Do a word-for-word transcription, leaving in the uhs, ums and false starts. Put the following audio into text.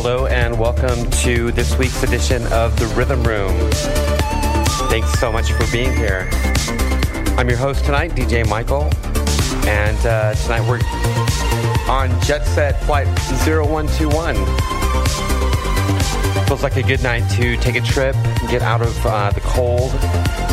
Hello and welcome to this week's edition of The Rhythm Room. Thanks so much for being here. I'm your host tonight, D J Michael, and uh, tonight we're on Jet Set Flight zero one two one. Feels like a good night to take a trip, get out of uh, the cold,